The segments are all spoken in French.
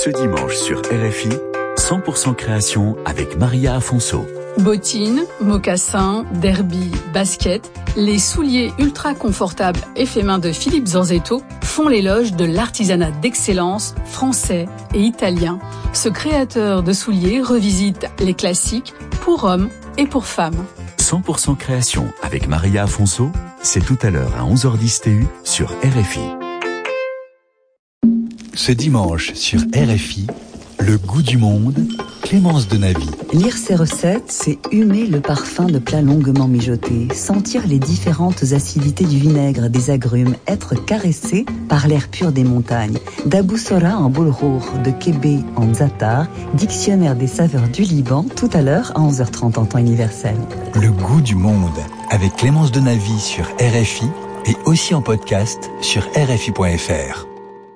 Ce dimanche sur RFI, 100% création avec Maria Afonso. Bottines, mocassins, derby, baskets, les souliers ultra confortables et faits main de Philippe Zorzetto font l'éloge de l'artisanat d'excellence français et italien. Ce créateur de souliers revisite les classiques pour hommes et pour femmes. 100% création avec Maria Afonso, c'est tout à l'heure à 11h10 TU sur RFI. Ce dimanche sur RFI, le goût du monde, Clémence Denavy. Lire ces recettes, c'est humer le parfum de plats longuement mijotés, sentir les différentes acidités du vinaigre, des agrumes, être caressé par l'air pur des montagnes. Daboussora en boulrour, de Kébé en Zatar, dictionnaire des saveurs du Liban, tout à l'heure à 11h30 en temps universel. Le goût du monde, avec Clémence Denavy sur RFI et aussi en podcast sur RFI.fr.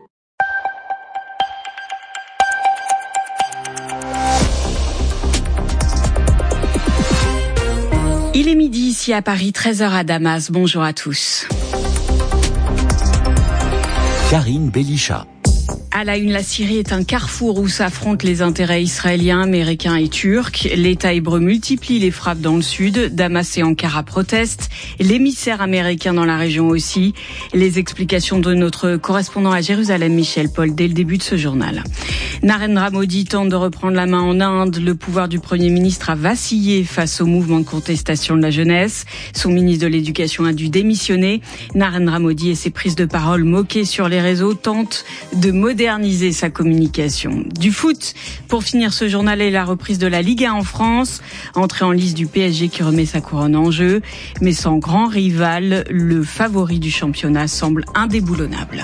Il est midi ici à Paris, 13h à Damas. Bonjour à tous. Karine Belisha. À la une, la Syrie est un carrefour où s'affrontent les intérêts israéliens, américains et turcs. L'État hébreu multiplie les frappes dans le sud. Damas et Ankara protestent. L'émissaire américain dans la région aussi. Les explications de notre correspondant à Jérusalem, Michel Paul, dès le début de ce journal. Narendra Modi tente de reprendre la main en Inde. Le pouvoir du Premier ministre a vacillé face au mouvement de contestation de la jeunesse. Son ministre de l'Éducation a dû démissionner. Narendra Modi et ses prises de parole moquées sur les réseaux tentent de moderniser sa communication. Du foot, pour finir ce journal, et la reprise de la Ligue 1 en France. Entrée en lice du PSG qui remet sa couronne en jeu. Mais sans grand rival, le favori du championnat semble indéboulonnable.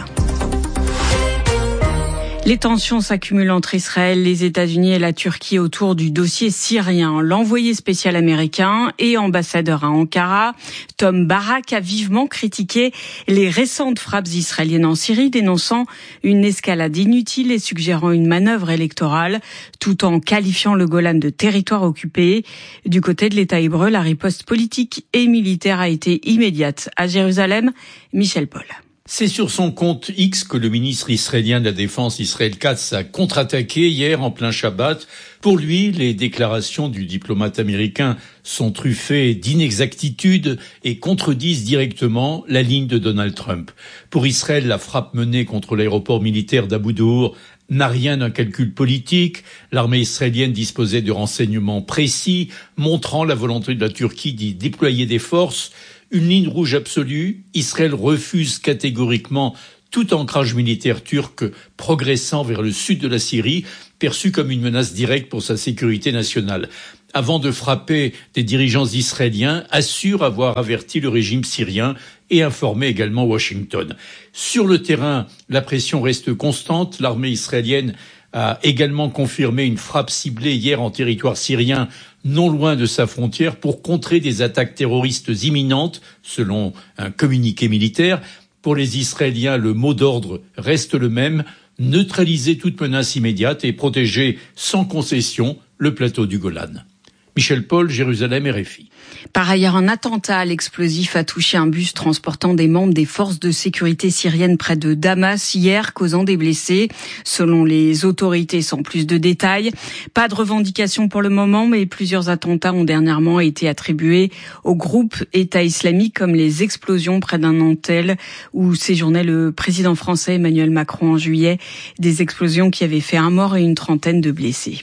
Les tensions s'accumulent entre Israël, les États-Unis et la Turquie autour du dossier syrien. L'envoyé spécial américain et ambassadeur à Ankara, Tom Barak, a vivement critiqué les récentes frappes israéliennes en Syrie, dénonçant une escalade inutile et suggérant une manœuvre électorale, tout en qualifiant le Golan de territoire occupé. Du côté de l'État hébreu, la riposte politique et militaire a été immédiate. À Jérusalem, Michel Paul. C'est sur son compte X que le ministre israélien de la Défense, Israël Katz, a contre-attaqué hier en plein Shabbat. Pour lui, les déclarations du diplomate américain sont truffées d'inexactitudes et contredisent directement la ligne de Donald Trump. Pour Israël, la frappe menée contre l'aéroport militaire d'Abu Dour n'a rien d'un calcul politique. L'armée israélienne disposait de renseignements précis, montrant la volonté de la Turquie d'y déployer des forces. Une ligne rouge absolue, Israël refuse catégoriquement tout ancrage militaire turc progressant vers le sud de la Syrie, perçu comme une menace directe pour sa sécurité nationale. Avant de frapper, des dirigeants israéliens assurent avoir averti le régime syrien et informé également Washington. Sur le terrain, la pression reste constante. L'armée israélienne a également confirmé une frappe ciblée hier en territoire syrien, non loin de sa frontière, pour contrer des attaques terroristes imminentes, selon un communiqué militaire. Pour les Israéliens, le mot d'ordre reste le même, neutraliser toute menace immédiate et protéger sans concession le plateau du Golan. Michel Paul, Jérusalem, RFI. Par ailleurs, un attentat à l'explosif a touché un bus transportant des membres des forces de sécurité syriennes près de Damas hier, causant des blessés. Selon les autorités, sans plus de détails, pas de revendication pour le moment, mais plusieurs attentats ont dernièrement été attribués au groupe État islamique, comme les explosions près d'un hôtel où séjournait le président français Emmanuel Macron en juillet. Des explosions qui avaient fait un mort et une trentaine de blessés.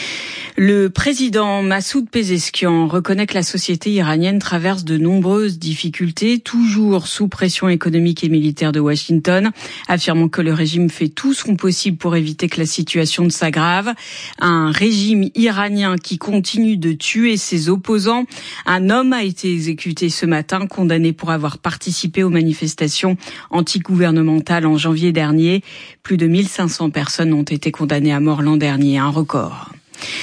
Le président Massoud Pezeshkian reconnaît que la société iranienne traverse de nombreuses difficultés, toujours sous pression économique et militaire de Washington, affirmant que le régime fait tout son possible pour éviter que la situation ne s'aggrave. Un régime iranien qui continue de tuer ses opposants. Un homme a été exécuté ce matin, condamné pour avoir participé aux manifestations antigouvernementales en janvier dernier. Plus de 1500 personnes ont été condamnées à mort l'an dernier, un record.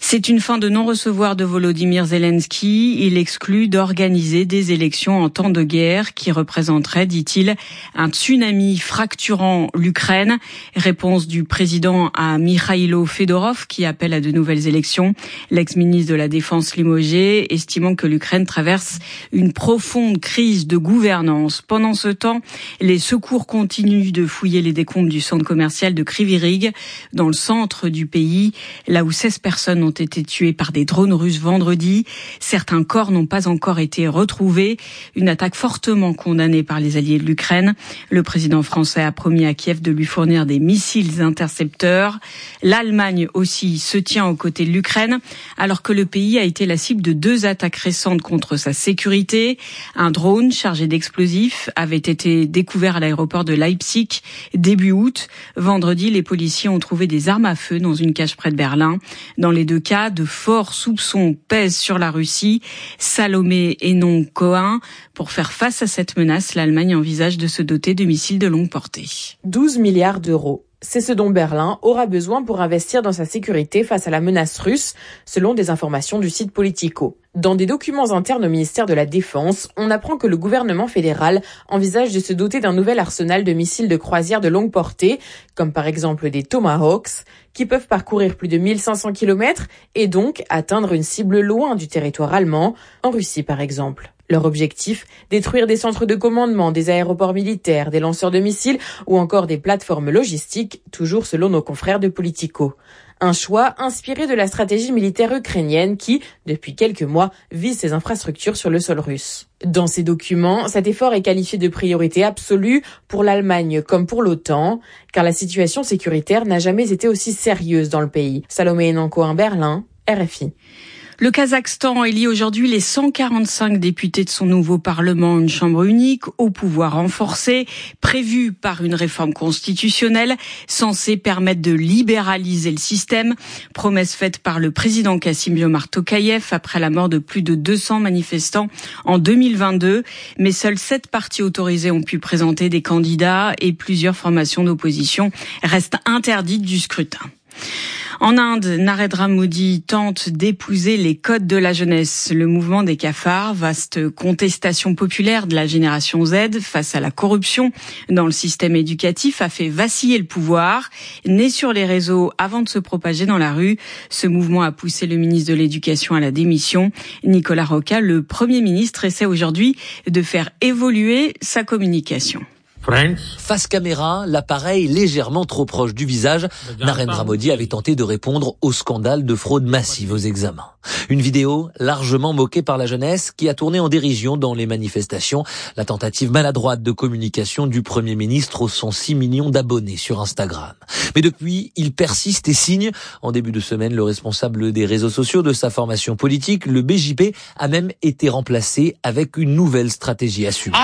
C'est une fin de non-recevoir de Volodymyr Zelensky. Il exclut d'organiser des élections en temps de guerre qui représenteraient, dit-il, un tsunami fracturant l'Ukraine. Réponse du président à Mikhailo Fedorov qui appelle à de nouvelles élections. L'ex-ministre de la Défense limogé estimant que l'Ukraine traverse une profonde crise de gouvernance. Pendant ce temps, les secours continuent de fouiller les décombres du centre commercial de Kryvyi Rih dans le centre du pays, là où 16 personnes ont été tuées par des drones russes vendredi. Certains corps n'ont pas encore été retrouvés. Une attaque fortement condamnée par les alliés de l'Ukraine. Le président français a promis à Kiev de lui fournir des missiles intercepteurs. L'Allemagne aussi se tient aux côtés de l'Ukraine, alors que le pays a été la cible de 2 attaques récentes contre sa sécurité. Un drone chargé d'explosifs avait été découvert à l'aéroport de Leipzig début août. Vendredi, les policiers ont trouvé des armes à feu dans une cage près de Berlin. Dans les 2 cas, de forts soupçons pèsent sur la Russie. Salomé et non Cohen. Pour faire face à cette menace, l'Allemagne envisage de se doter de missiles de longue portée. 12 milliards d'euros. C'est ce dont Berlin aura besoin pour investir dans sa sécurité face à la menace russe, selon des informations du site Politico. Dans des documents internes au ministère de la Défense, on apprend que le gouvernement fédéral envisage de se doter d'un nouvel arsenal de missiles de croisière de longue portée, comme par exemple des Tomahawks, qui peuvent parcourir plus de 1500 km et donc atteindre une cible loin du territoire allemand, en Russie par exemple. Leur objectif, détruire des centres de commandement, des aéroports militaires, des lanceurs de missiles ou encore des plateformes logistiques, toujours selon nos confrères de Politico. Un choix inspiré de la stratégie militaire ukrainienne qui, depuis quelques mois, vise ses infrastructures sur le sol russe. Dans ces documents, cet effort est qualifié de priorité absolue pour l'Allemagne comme pour l'OTAN, car la situation sécuritaire n'a jamais été aussi sérieuse dans le pays. Salomé Enanko, Berlin, RFI. Le Kazakhstan élit aujourd'hui les 145 députés de son nouveau parlement, une chambre unique au pouvoir renforcé, prévue par une réforme constitutionnelle censée permettre de libéraliser le système, promesse faite par le président Kassym-Jomart Tokayev après la mort de plus de 200 manifestants en 2022. Mais seuls 7 partis autorisés ont pu présenter des candidats et plusieurs formations d'opposition restent interdites du scrutin. En Inde, Narendra Modi tente d'épouser les codes de la jeunesse. Le mouvement des cafards, vaste contestation populaire de la génération Z face à la corruption dans le système éducatif, a fait vaciller le pouvoir. Né sur les réseaux avant de se propager dans la rue, ce mouvement a poussé le ministre de l'Éducation à la démission. Nicolas Roca, le Premier ministre, essaie aujourd'hui de faire évoluer sa communication. Face caméra, l'appareil légèrement trop proche du visage, Narendra Modi avait tenté de répondre au scandale de fraude massive aux examens. Une vidéo largement moquée par la jeunesse qui a tourné en dérision dans les manifestations. La tentative maladroite de communication du Premier ministre aux 106 millions d'abonnés sur Instagram. Mais depuis, il persiste et signe. En début de semaine, le responsable des réseaux sociaux de sa formation politique, le BJP, a même été remplacé avec une nouvelle stratégie assumée.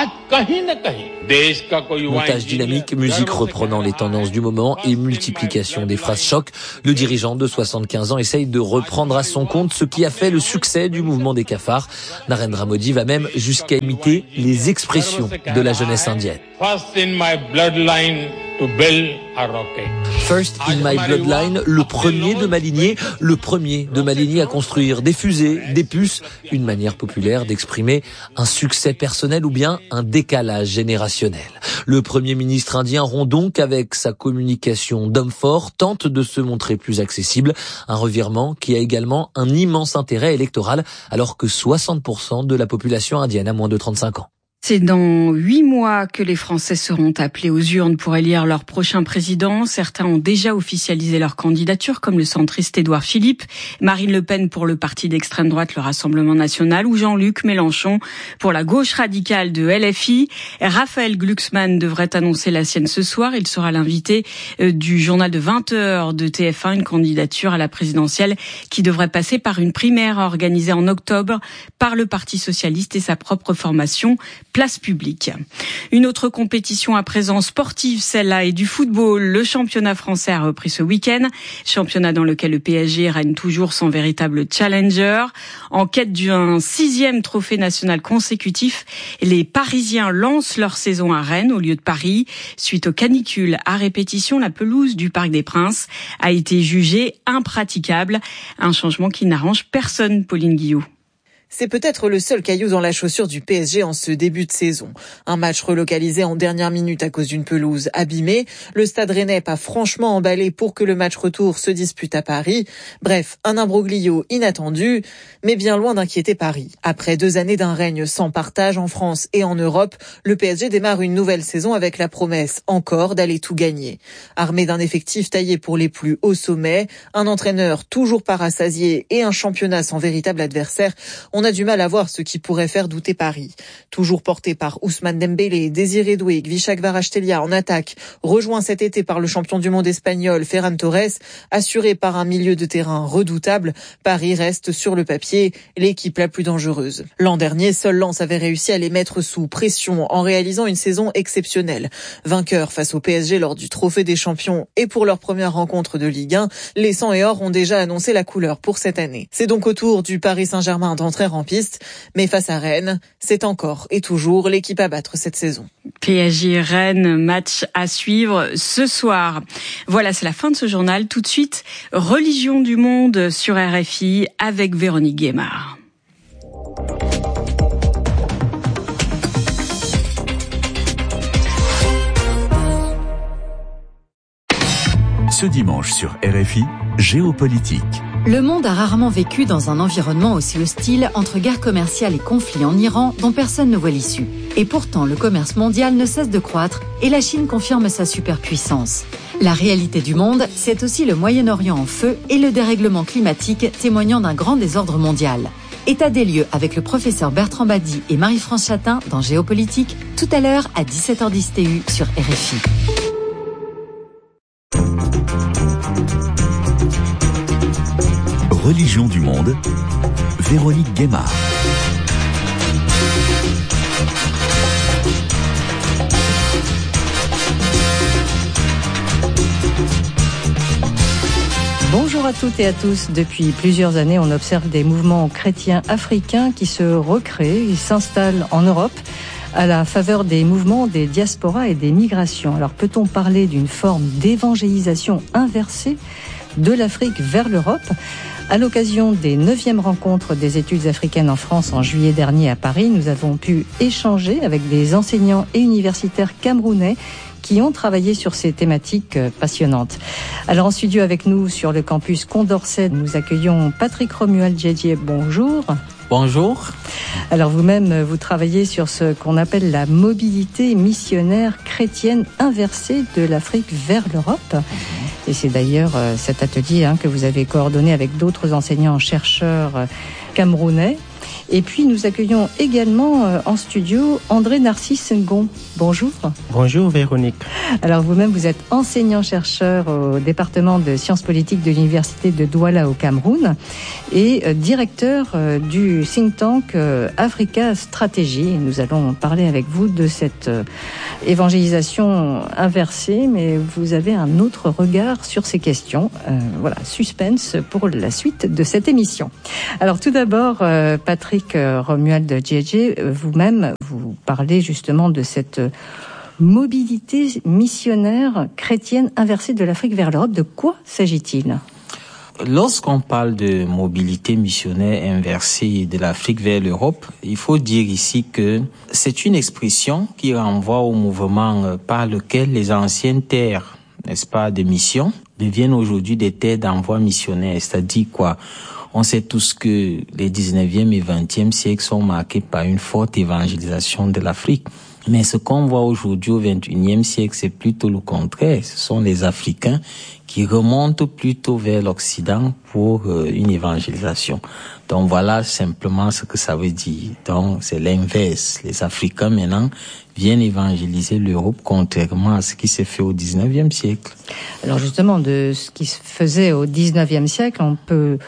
Montage dynamique, musique reprenant les tendances du moment et multiplication des phrases choc. Le dirigeant de 75 ans essaye de reprendre à son compte ce qui a fait le succès du mouvement des cafards. Narendra Modi va même jusqu'à imiter les expressions de la jeunesse indienne. First in my bloodline to build a rocket. First in my bloodline, le premier de ma lignée à construire des fusées, des puces, une manière populaire d'exprimer un succès personnel ou bien un décalage générationnel. Le Premier ministre indien rompt donc avec sa communication d'homme fort, tente de se montrer plus accessible, un revirement qui a également un immense intérêt électoral alors que 60% de la population indienne a moins de 35 ans. C'est dans 8 mois que les Français seront appelés aux urnes pour élire leur prochain président. Certains ont déjà officialisé leur candidature, comme le centriste Édouard Philippe, Marine Le Pen pour le parti d'extrême droite, le Rassemblement national, ou Jean-Luc Mélenchon pour la gauche radicale de LFI. Raphaël Glucksmann devrait annoncer la sienne ce soir. Il sera l'invité du journal de 20h de TF1, une candidature à la présidentielle qui devrait passer par une primaire organisée en octobre par le Parti socialiste et sa propre formation place publique. Une autre compétition à présent sportive, celle-là est du football. Le championnat français a repris ce week-end. Championnat dans lequel le PSG règne toujours son véritable challenger. En quête d'un 6e trophée national consécutif, les Parisiens lancent leur saison à Rennes au lieu de Paris. Suite aux canicules à répétition, la pelouse du Parc des Princes a été jugée impraticable. Un changement qui n'arrange personne, Pauline Guillot. C'est peut-être le seul caillou dans la chaussure du PSG en ce début de saison. Un match relocalisé en dernière minute à cause d'une pelouse abîmée. Le Stade Rennais pas franchement emballé pour que le match retour se dispute à Paris. Bref, un imbroglio inattendu, mais bien loin d'inquiéter Paris. Après 2 années d'un règne sans partage en France et en Europe, le PSG démarre une nouvelle saison avec la promesse encore d'aller tout gagner. Armé d'un effectif taillé pour les plus hauts sommets, un entraîneur toujours pas rassasié et un championnat sans véritable adversaire, on a du mal à voir ce qui pourrait faire douter Paris. Toujours porté par Ousmane Dembélé, Désiré Doué, Gvicha Kvaratskhelia en attaque, rejoint cet été par le champion du monde espagnol Ferran Torres, assuré par un milieu de terrain redoutable, Paris reste sur le papier l'équipe la plus dangereuse. L'an dernier, seul Lens avait réussi à les mettre sous pression en réalisant une saison exceptionnelle. Vainqueurs face au PSG lors du Trophée des Champions et pour leur première rencontre de Ligue 1, les Sang et Or ont déjà annoncé la couleur pour cette année. C'est donc au tour du Paris Saint-Germain d'entrer en piste, mais face à Rennes, c'est encore et toujours l'équipe à battre cette saison. PSG-Rennes, match à suivre ce soir. Voilà, c'est la fin de ce journal. Tout de suite, Religion du monde sur RFI avec Véronique Guémard. Ce dimanche sur RFI, géopolitique. Le monde a rarement vécu dans un environnement aussi hostile entre guerre commerciale et conflits en Iran dont personne ne voit l'issue. Et pourtant, le commerce mondial ne cesse de croître et la Chine confirme sa superpuissance. La réalité du monde, c'est aussi le Moyen-Orient en feu et le dérèglement climatique témoignant d'un grand désordre mondial. État des lieux avec le professeur Bertrand Badi et Marie-France Chatin dans Géopolitique, tout à l'heure à 17h10 TU sur RFI. Religion du monde, Véronique Guémard. Bonjour à toutes et à tous. Depuis plusieurs années, on observe des mouvements chrétiens africains qui se recréent, ils s'installent en Europe à la faveur des mouvements des diasporas et des migrations. Alors peut-on parler d'une forme d'évangélisation inversée de l'Afrique vers l'Europe ? À l'occasion des 9e rencontres des études africaines en France en juillet dernier à Paris, nous avons pu échanger avec des enseignants et universitaires camerounais qui ont travaillé sur ces thématiques passionnantes. Alors en studio avec nous sur le campus Condorcet, nous accueillons Patrick Romuald Djedje. Bonjour. Bonjour. Alors vous-même, vous travaillez sur ce qu'on appelle la mobilité missionnaire chrétienne inversée de l'Afrique vers l'Europe. Et c'est d'ailleurs cet atelier que vous avez coordonné avec d'autres enseignants-chercheurs camerounais. Et puis nous accueillons également en studio André Narcisse Ngon. Bonjour. Bonjour Véronique. Alors vous-même, vous êtes enseignant-chercheur au département de sciences politiques de l'université de Douala au Cameroun et directeur du think tank Africa Stratégie. Nous allons parler avec vous de cette évangélisation inversée, mais vous avez un autre regard sur ces questions. Voilà, suspense pour la suite de cette émission. Alors tout d'abord, Patrick Romuald Djedje, vous-même, vous parlez justement de cette mobilité missionnaire chrétienne inversée de l'Afrique vers l'Europe. De quoi s'agit-il ? Lorsqu'on parle de mobilité missionnaire inversée de l'Afrique vers l'Europe, il faut dire ici que c'est une expression qui renvoie au mouvement par lequel les anciennes terres, n'est-ce pas, de mission, deviennent aujourd'hui des terres d'envoi missionnaire. C'est-à-dire quoi ? On sait tous que les 19e et 20e siècles sont marqués par une forte évangélisation de l'Afrique. Mais ce qu'on voit aujourd'hui au 21e siècle, c'est plutôt le contraire. Ce sont les Africains qui remontent plutôt vers l'Occident pour une évangélisation. Donc voilà simplement ce que ça veut dire. Donc c'est l'inverse. Les Africains maintenant viennent évangéliser l'Europe contrairement à ce qui s'est fait au 19e siècle. Alors justement, de ce qui se faisait au 19e siècle, on peut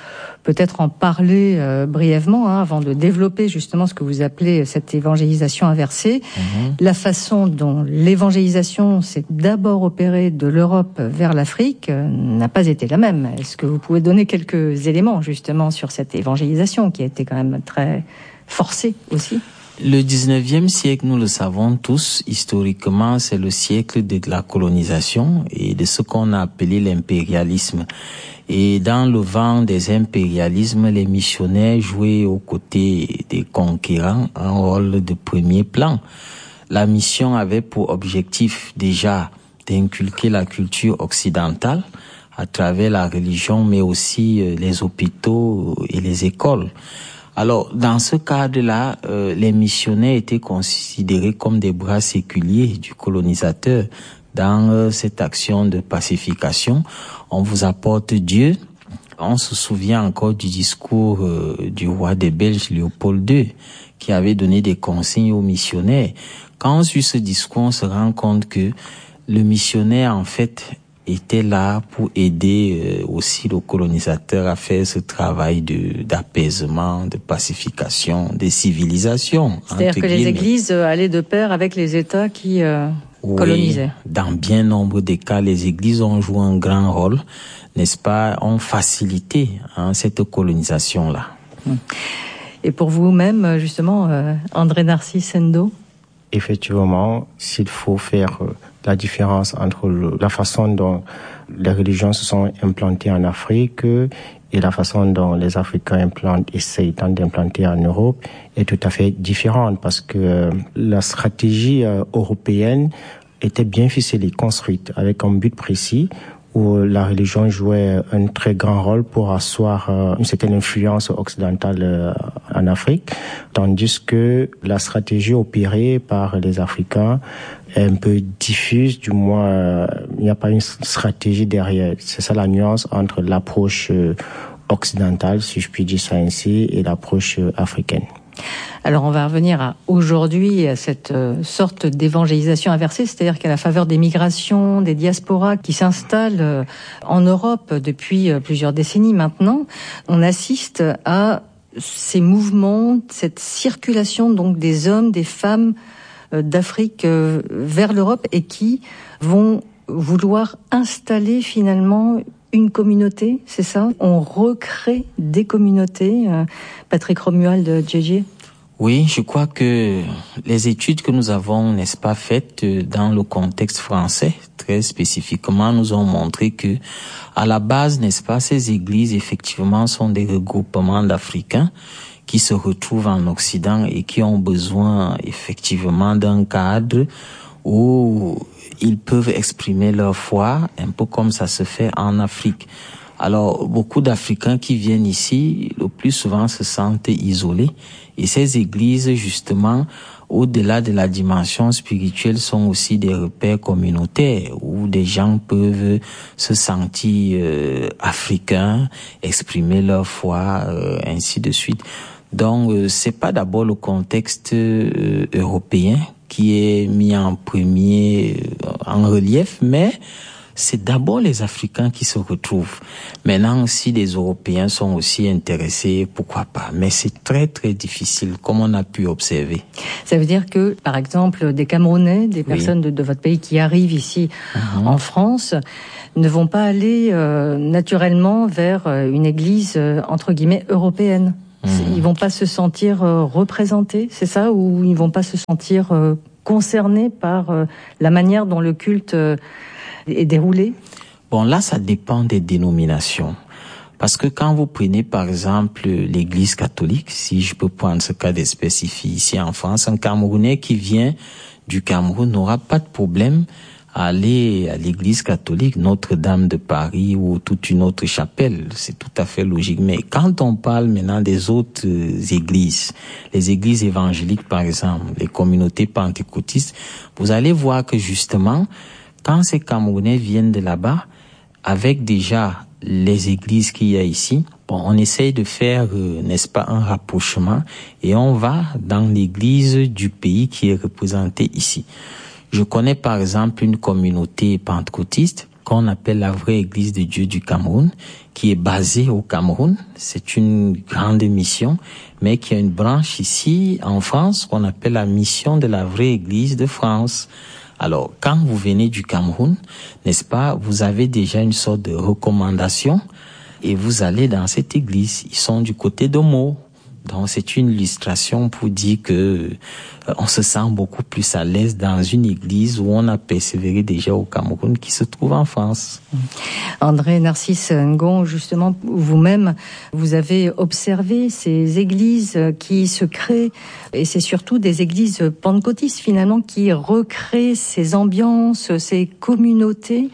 peut-être en parler brièvement, avant de développer justement ce que vous appelez cette évangélisation inversée. La façon dont l'évangélisation s'est d'abord opérée de l'Europe vers l'Afrique n'a pas été la même. Est-ce que vous pouvez donner quelques éléments justement sur cette évangélisation qui a été quand même très forcée aussi ? Le 19e siècle, nous le savons tous, historiquement, c'est le siècle de la colonisation et de ce qu'on a appelé l'impérialisme. Et dans le vent des impérialismes, les missionnaires jouaient aux côtés des conquérants un rôle de premier plan. La mission avait pour objectif déjà d'inculquer la culture occidentale à travers la religion, mais aussi les hôpitaux et les écoles. Alors, dans ce cadre-là, les missionnaires étaient considérés comme des bras séculiers du colonisateur. Dans cette action de pacification, on vous apporte Dieu. On se souvient encore du discours du roi des Belges, Léopold II, qui avait donné des consignes aux missionnaires. Quand on suit ce discours, on se rend compte que le missionnaire, en fait, était là pour aider aussi le colonisateur à faire ce travail d'apaisement, de pacification, de civilisation. C'est-à-dire que les églises allaient de pair avec les États qui colonisaient. Dans bien nombre de cas, les églises ont joué un grand rôle, n'est-ce pas, ont facilité cette colonisation-là. Et pour vous-même, justement, André Narcisse Endo ? Effectivement, s'il faut faire la différence entre la façon dont les religions se sont implantées en Afrique et la façon dont les Africains essayent d'implanter en Europe est tout à fait différente parce que la stratégie européenne était bien ficelée, construite avec un but précis où la religion jouait un très grand rôle pour asseoir une certaine influence occidentale en Afrique, tandis que la stratégie opérée par les Africains est un peu diffuse, du moins il n'y a pas une stratégie derrière. C'est ça la nuance entre l'approche occidentale, si je puis dire ça ainsi, et l'approche africaine. Alors on va revenir à aujourd'hui, à cette sorte d'évangélisation inversée, c'est-à-dire qu'à la faveur des migrations, des diasporas qui s'installent en Europe depuis plusieurs décennies maintenant, on assiste à ces mouvements, cette circulation donc des hommes, des femmes d'Afrique vers l'Europe et qui vont vouloir installer finalement une communauté, c'est ça ? On recrée des communautés. Patrick Romuald, JJ ? Oui, je crois que les études que nous avons, n'est-ce pas, faites dans le contexte français, très spécifiquement, nous ont montré que, à la base, n'est-ce pas, ces églises, effectivement, sont des regroupements d'Africains qui se retrouvent en Occident et qui ont besoin, effectivement, d'un cadre où ils peuvent exprimer leur foi, un peu comme ça se fait en Afrique. Alors, beaucoup d'Africains qui viennent ici, le plus souvent se sentent isolés. Et ces églises, justement, au-delà de la dimension spirituelle, sont aussi des repères communautaires où des gens peuvent se sentir africains, exprimer leur foi, ainsi de suite. Donc, c'est pas d'abord le contexte européen qui est mis en premier en relief, mais c'est d'abord les Africains qui se retrouvent. Maintenant, si les Européens sont aussi intéressés, pourquoi pas. Mais c'est très, très difficile, comme on a pu observer. Ça veut dire que, par exemple, des Camerounais, des personnes de votre pays qui arrivent ici en France, ne vont pas aller naturellement vers une église, entre guillemets, européenne. Ils vont pas se sentir représentés, c'est ça? Ou ils vont pas se sentir concernés par la manière dont le culte est déroulé? Bon, là, ça dépend des dénominations. Parce que quand vous prenez, par exemple, l'église catholique, si je peux prendre ce cas d'espèce ici en France, un Camerounais qui vient du Cameroun n'aura pas de problème à aller à l'église catholique Notre-Dame de Paris ou toute une autre chapelle. C'est tout à fait logique. Mais quand on parle maintenant des autres églises, les églises évangéliques, par exemple, les communautés pentecôtistes, vous allez voir que justement, quand ces Camerounais viennent de là-bas, avec déjà les églises qu'il y a ici, bon, on essaye de faire, n'est-ce pas, un rapprochement et on va dans l'église du pays qui est représentée ici. Je connais par exemple une communauté pentecôtiste qu'on appelle la vraie Église de Dieu du Cameroun, qui est basée au Cameroun. C'est une grande mission, mais qui a une branche ici en France qu'on appelle la mission de la vraie Église de France. Alors, quand vous venez du Cameroun, n'est-ce pas, vous avez déjà une sorte de recommandation et vous allez dans cette église. Ils sont du côté d'Omo. Donc, c'est une illustration pour dire que on se sent beaucoup plus à l'aise dans une église où on a persévéré déjà au Cameroun qui se trouve en France. André Narcisse Ngon, justement, vous-même, vous avez observé ces églises qui se créent, et c'est surtout des églises pentecôtistes finalement qui recréent ces ambiances, ces communautés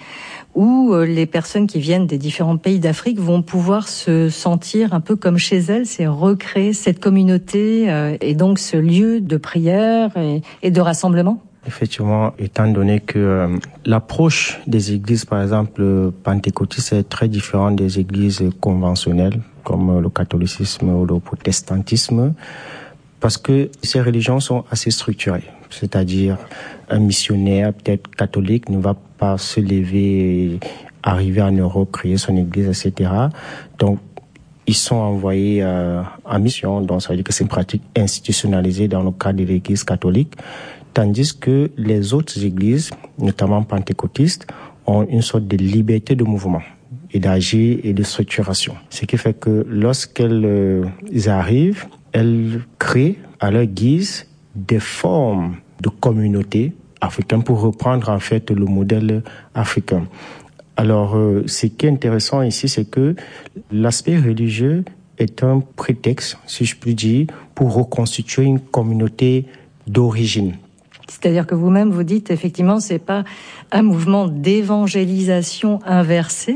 où les personnes qui viennent des différents pays d'Afrique vont pouvoir se sentir un peu comme chez elles, c'est recréer cette communauté et donc ce lieu de prière et de rassemblement. Effectivement, étant donné que l'approche des églises, par exemple, pentecôtistes est très différente des églises conventionnelles, comme le catholicisme ou le protestantisme, parce que ces religions sont assez structurées. C'est-à-dire, un missionnaire, peut-être catholique, ne va pas se lever, arriver en Europe, créer son église, etc. Donc, ils sont envoyés en mission. Donc, ça veut dire que c'est une pratique institutionnalisée dans le cadre de l'église catholique. Tandis que les autres églises, notamment pentecôtistes, ont une sorte de liberté de mouvement et d'agir et de structuration. Ce qui fait que lorsqu'elles arrivent, elles créent à leur guise des formes de communauté africaine pour reprendre en fait le modèle africain. Alors, ce qui est intéressant ici, c'est que l'aspect religieux est un prétexte, si je puis dire, pour reconstituer une communauté d'origine. C'est-à-dire que vous-même, vous dites, effectivement, c'est pas un mouvement d'évangélisation inversé,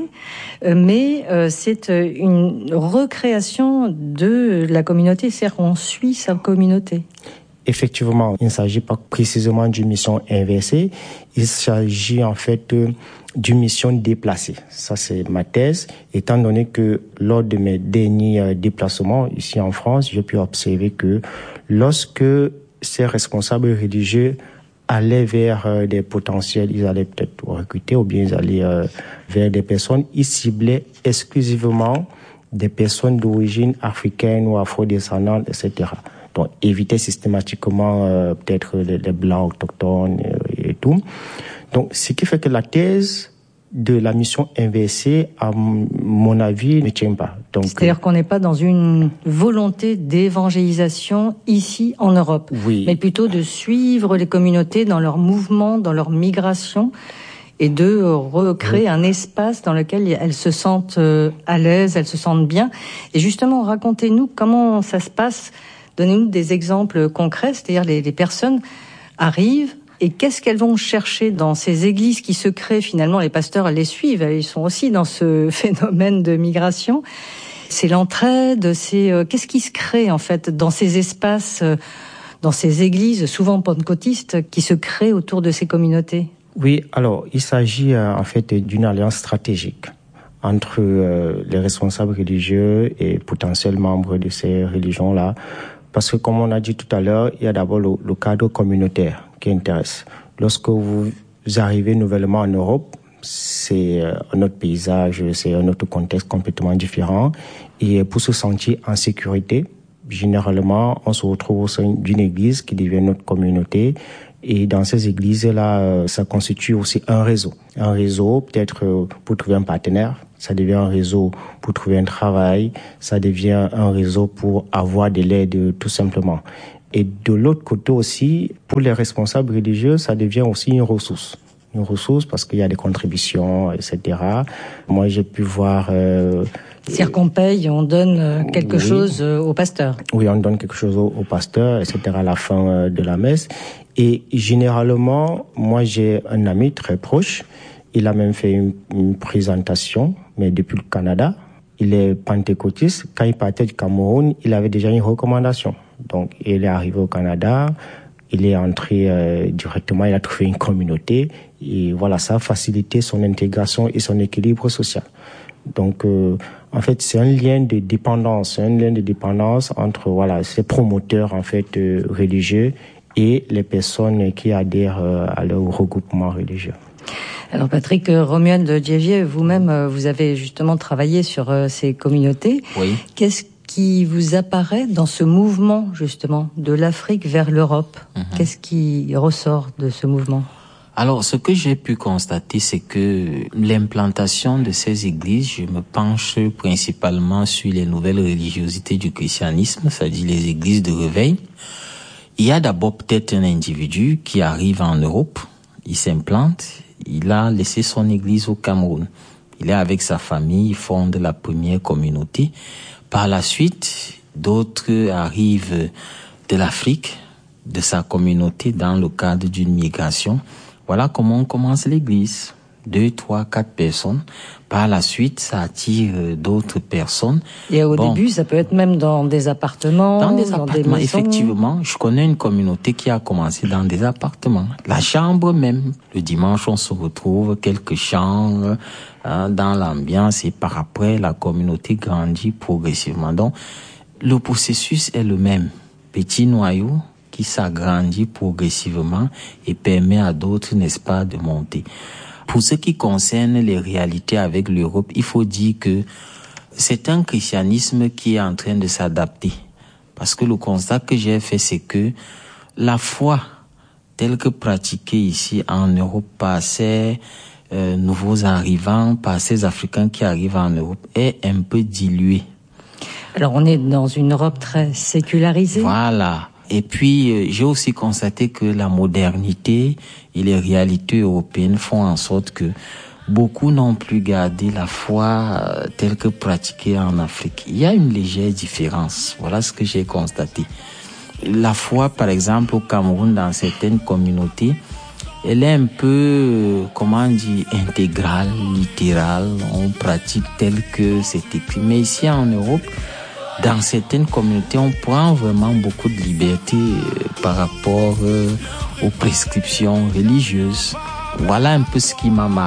mais c'est une recréation de la communauté, c'est-à-dire qu'on suit sa communauté. Effectivement, il ne s'agit pas précisément d'une mission inversée, il s'agit en fait d'une mission déplacée. Ça, c'est ma thèse, étant donné que lors de mes derniers déplacements ici en France, j'ai pu observer que lorsque ces responsables religieux allaient vers des potentiels, ils allaient peut-être recruter ou bien ils allaient vers des personnes, ils ciblaient exclusivement des personnes d'origine africaine ou afro-descendantes, etc. Donc, éviter systématiquement peut-être les blancs autochtones et tout. Donc, ce qui fait que la thèse de la mission inversée, à mon avis, ne tient pas. Donc, c'est-à-dire qu'on n'est pas dans une volonté d'évangélisation ici en Europe, oui, mais plutôt de suivre les communautés dans leur mouvement, dans leur migration, et de recréer un espace dans lequel elles se sentent à l'aise, elles se sentent bien. Et justement, racontez-nous comment ça se passe. Donnez-nous des exemples concrets, c'est-à-dire les personnes arrivent et qu'est-ce qu'elles vont chercher dans ces églises qui se créent finalement. Les pasteurs, elles les suivent, ils sont aussi dans ce phénomène de migration. C'est l'entraide, qu'est-ce qui se crée en fait dans ces espaces, dans ces églises souvent pentecôtistes qui se créent autour de ces communautés? Oui, alors il s'agit en fait d'une alliance stratégique entre les responsables religieux et potentiels membres de ces religions-là. Parce que, comme on a dit tout à l'heure, il y a d'abord le cadre communautaire qui intéresse. Lorsque vous arrivez nouvellement en Europe, c'est un autre paysage, c'est un autre contexte complètement différent. Et pour se sentir en sécurité, généralement, on se retrouve au sein d'une église qui devient notre communauté. Et dans ces églises-là, ça constitue aussi un réseau. Un réseau, peut-être pour trouver un partenaire. Ça devient un réseau pour trouver un travail. Ça devient un réseau pour avoir de l'aide, tout simplement. Et de l'autre côté aussi, pour les responsables religieux, ça devient aussi une ressource. Une ressource parce qu'il y a des contributions, etc. Moi, j'ai pu voir... C'est-à-dire qu'on paye, on donne quelque chose au pasteur. Oui, on donne quelque chose au pasteur, etc. à la fin de la messe. Et généralement, moi, j'ai un ami très proche. Il a même fait une présentation, mais depuis le Canada. Il est pentecôtiste. Quand il partait du Cameroun, il avait déjà une recommandation. Donc, il est arrivé au Canada. Il est entré directement. Il a trouvé une communauté. Et voilà, ça a facilité son intégration et son équilibre social. Donc, en fait, c'est un lien de dépendance. Un lien de dépendance entre, voilà, ces promoteurs, en fait, religieux et les personnes qui adhèrent à leur regroupement religieux. Alors Patrick Romuald-Dievier, vous-même, vous avez justement travaillé sur ces communautés. Oui. Qu'est-ce qui vous apparaît dans ce mouvement, justement, de l'Afrique vers l'Europe? Qu'est-ce qui ressort de ce mouvement? Alors, ce que j'ai pu constater, c'est que l'implantation de ces églises, je me penche principalement sur les nouvelles religiosités du christianisme, c'est-à-dire les églises de réveil. Il y a d'abord peut-être un individu qui arrive en Europe, il s'implante, il a laissé son église au Cameroun. Il est avec sa famille, il fonde la première communauté. Par la suite, d'autres arrivent de l'Afrique, de sa communauté dans le cadre d'une migration. Voilà comment on commence l'église. 2, 3, 4 personnes. Par la suite, ça attire d'autres personnes. Et au début, ça peut être même dans des appartements. Dans des appartements, des effectivement. Je connais une communauté qui a commencé dans des appartements. La chambre même. Le dimanche, on se retrouve, quelques chants dans l'ambiance. Et par après, la communauté grandit progressivement. Donc, le processus est le même. Petit noyau qui s'agrandit progressivement et permet à d'autres, n'est-ce pas, de monter. Pour ce qui concerne les réalités avec l'Europe, il faut dire que c'est un christianisme qui est en train de s'adapter. Parce que le constat que j'ai fait, c'est que la foi telle que pratiquée ici en Europe par ces nouveaux arrivants, par ces Africains qui arrivent en Europe, est un peu diluée. Alors on est dans une Europe très sécularisée. Voilà. Et puis, j'ai aussi constaté que la modernité et les réalités européennes font en sorte que beaucoup n'ont plus gardé la foi telle que pratiquée en Afrique. Il y a une légère différence. Voilà ce que j'ai constaté. La foi, par exemple, au Cameroun, dans certaines communautés, elle est un peu, intégrale, littérale. On pratique tel que c'est écrit. Mais ici, en Europe, dans certaines communautés, on prend vraiment beaucoup de liberté par rapport aux prescriptions religieuses. Voilà un peu ce qui m'a marqué.